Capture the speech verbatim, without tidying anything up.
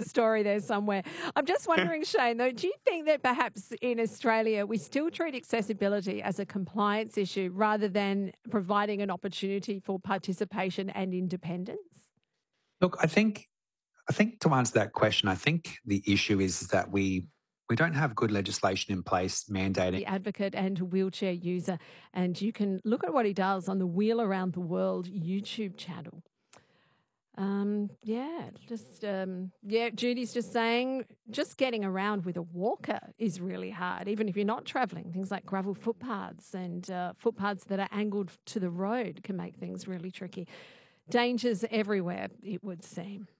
story there somewhere. I'm just wondering, Shane, though, do you think that perhaps in Australia we still treat accessibility as a compliance issue rather than providing an opportunity for participation and independence? Look, I think I think to answer that question, I think the issue is that we we don't have good legislation in place mandating. The advocate and wheelchair user, and you can look at what he does on the Wheel Around the World YouTube channel. Um, yeah, just, um, yeah, Judy's just saying just getting around with a walker is really hard, even if you're not travelling. Things like gravel footpaths and uh, footpaths that are angled to the road can make things really tricky. Dangers everywhere, it would seem.